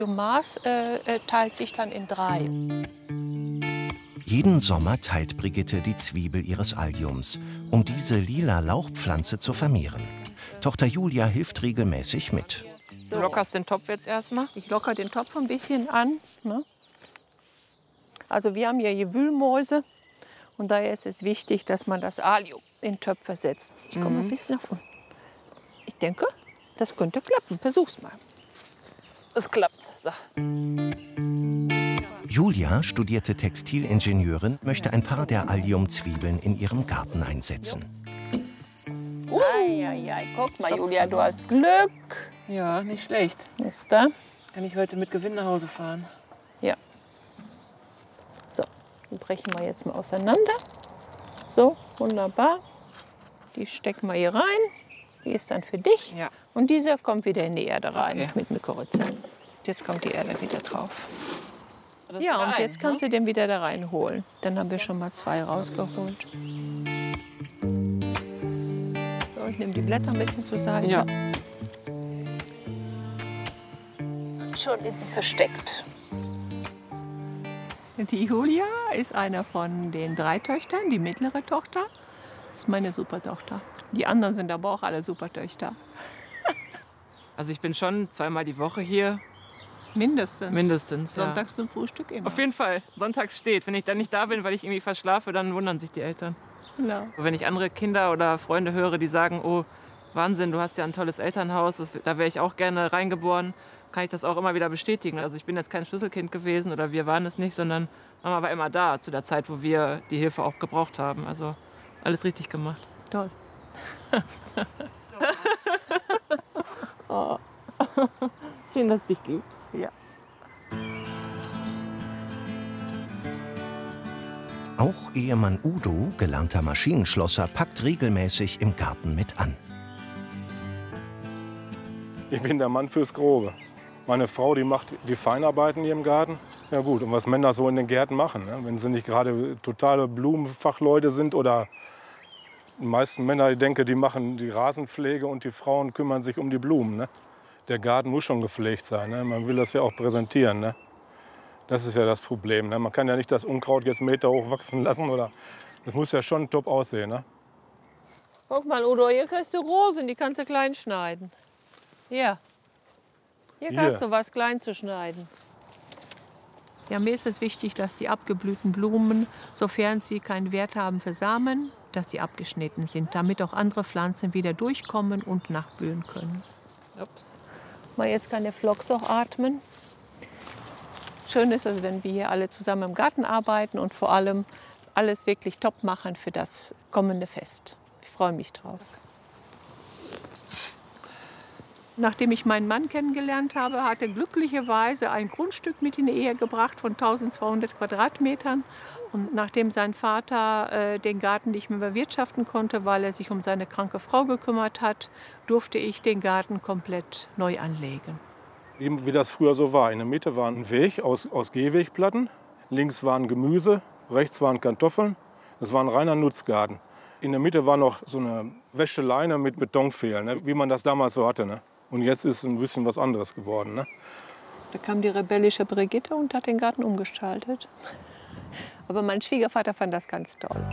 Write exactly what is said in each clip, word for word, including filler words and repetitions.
Maß äh, äh, teilt sich dann in drei. Jeden Sommer teilt Brigitte die Zwiebel ihres Alliums, um diese lila Lauchpflanze zu vermehren. Tochter Julia hilft regelmäßig mit. Du lockerst den Topf jetzt erstmal? Ich locker den Topf ein bisschen an. Ne? Also wir haben hier Gewühlmäuse und daher ist es wichtig, dass man das Allium in Töpfe setzt. Ich komme Mhm. ein bisschen nach unten. Ich denke, das könnte klappen. Versuch's mal. Es klappt. So. Julia, studierte Textilingenieurin, möchte ein paar der Allium-Zwiebeln in ihrem Garten einsetzen. Eieiei, guck mal, Julia, du hast Glück. Ja, nicht schlecht. Ist da? Kann ich heute mit Gewinn nach Hause fahren? Ja. So, die brechen wir jetzt mal auseinander. So, wunderbar. Die stecken wir hier rein. Die ist dann für dich. Ja. Und diese kommt wieder in die Erde rein Okay. mit Mykorrhiza. Jetzt kommt die Erde wieder drauf. Das Ja, wieder und ein, jetzt kannst ne? du den wieder da reinholen. Dann haben wir schon mal zwei rausgeholt. So, ich nehme die Blätter ein bisschen zur Seite. Ja. Schon ist sie versteckt. Die Julia ist einer von den drei Töchtern, die mittlere Tochter. Das ist meine Supertochter. Die anderen sind aber auch alle Supertöchter. Also ich bin schon zweimal die Woche hier. Mindestens. Mindestens, ja. Sonntags zum Frühstück immer. Auf jeden Fall. Sonntags steht. Wenn ich dann nicht da bin, weil ich irgendwie verschlafe, dann wundern sich die Eltern. Ja. Und wenn ich andere Kinder oder Freunde höre, die sagen, oh, Wahnsinn, du hast ja ein tolles Elternhaus, das, da wäre ich auch gerne reingeboren, kann ich das auch immer wieder bestätigen. Also ich bin jetzt kein Schlüsselkind gewesen oder wir waren es nicht, sondern Mama war immer da zu der Zeit, wo wir die Hilfe auch gebraucht haben. Also alles richtig gemacht. Toll. Oh. Schön, dass es dich gibt. Ja. Auch Ehemann Udo, gelernter Maschinenschlosser, packt regelmäßig im Garten mit an. Ich bin der Mann fürs Grobe. Meine Frau, die macht die Feinarbeiten hier im Garten. Ja gut, und was Männer so in den Gärten machen, ne? Wenn sie nicht gerade totale Blumenfachleute sind oder die meisten Männer, ich denke, die machen die Rasenpflege und die Frauen kümmern sich um die Blumen. Ne? Der Garten muss schon gepflegt sein, ne? Man will das ja auch präsentieren. Ne? Das ist ja das Problem. Ne? Man kann ja nicht das Unkraut jetzt Meter hoch wachsen lassen. Oder das muss ja schon top aussehen. Ne? Guck mal, Udo, hier kriegst du Rosen, die kannst du klein schneiden. Hier. Hier Hier. kannst du was klein zu schneiden. Ja, mir ist es wichtig, dass die abgeblühten Blumen, sofern sie keinen Wert haben für Samen, dass sie abgeschnitten sind, damit auch andere Pflanzen wieder durchkommen und nachblühen können. Ups. Mal jetzt kann der Phlox auch atmen. Schön ist es, wenn wir hier alle zusammen im Garten arbeiten und vor allem alles wirklich top machen für das kommende Fest. Ich freue mich drauf. Nachdem ich meinen Mann kennengelernt habe, hat er glücklicherweise ein Grundstück mit in die Ehe gebracht von eintausendzweihundert Quadratmetern. Und nachdem sein Vater äh, den Garten nicht mehr bewirtschaften konnte, weil er sich um seine kranke Frau gekümmert hat, durfte ich den Garten komplett neu anlegen. Eben wie das früher so war. In der Mitte war ein Weg aus, aus Gehwegplatten. Links waren Gemüse, rechts waren Kartoffeln. Das war ein reiner Nutzgarten. In der Mitte war noch so eine Wäscheleine mit Betonpfählen, ne? Wie man das damals so hatte. Ne? Und jetzt ist ein bisschen was anderes geworden. Ne? Da kam die rebellische Brigitte und hat den Garten umgestaltet. Aber mein Schwiegervater fand das ganz toll.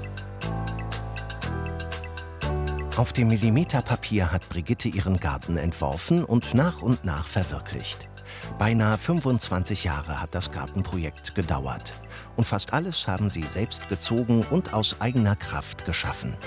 Auf dem Millimeterpapier hat Brigitte ihren Garten entworfen und nach und nach verwirklicht. Beinahe fünfundzwanzig Jahre hat das Gartenprojekt gedauert. Und fast alles haben sie selbst gezogen und aus eigener Kraft geschaffen.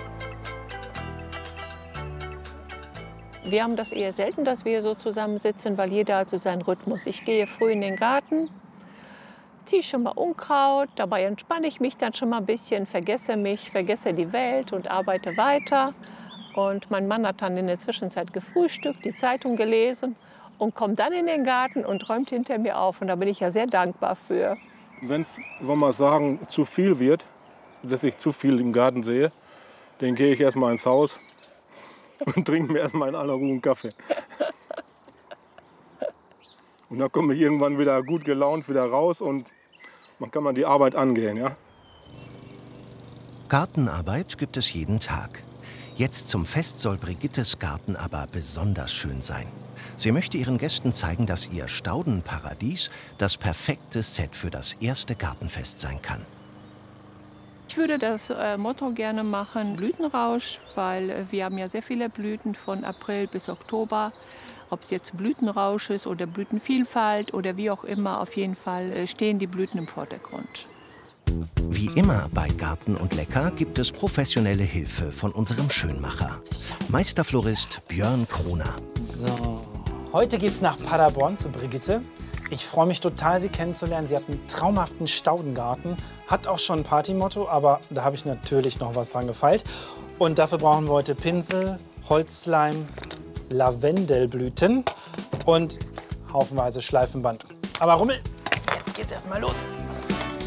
Wir haben das eher selten, dass wir so zusammensitzen, weil jeder hat so seinen Rhythmus. Ich gehe früh in den Garten, ziehe schon mal Unkraut, dabei entspanne ich mich dann schon mal ein bisschen, vergesse mich, vergesse die Welt und arbeite weiter. Und mein Mann hat dann in der Zwischenzeit gefrühstückt, die Zeitung gelesen und kommt dann in den Garten und räumt hinter mir auf. Und da bin ich ja sehr dankbar für. Wenn es, wollen wir sagen, zu viel wird, dass ich zu viel im Garten sehe, dann gehe ich erst mal ins Haus und trinke mir erst mal in aller Ruhe einen Kaffee. Und dann komme ich irgendwann wieder gut gelaunt wieder raus und dann kann man die Arbeit angehen. Ja? Gartenarbeit gibt es jeden Tag. Jetzt zum Fest soll Brigittes Garten aber besonders schön sein. Sie möchte ihren Gästen zeigen, dass ihr Staudenparadies das perfekte Set für das erste Gartenfest sein kann. Ich würde das äh, Motto gerne machen, Blütenrausch, weil äh, wir haben ja sehr viele Blüten von April bis Oktober. Ob es jetzt Blütenrausch ist oder Blütenvielfalt oder wie auch immer, auf jeden Fall äh, stehen die Blüten im Vordergrund. Wie immer bei Garten und Lecker gibt es professionelle Hilfe von unserem Schönmacher. Meisterflorist Björn Kroner. So, heute geht's nach Paderborn zu Brigitte. Ich freue mich total, Sie kennenzulernen. Sie hat einen traumhaften Staudengarten, hat auch schon ein Partymotto, aber da habe ich natürlich noch was dran gefeilt. Und dafür brauchen wir heute Pinsel, Holzleim, Lavendelblüten und haufenweise Schleifenband. Aber Rummel, jetzt geht's erst mal los.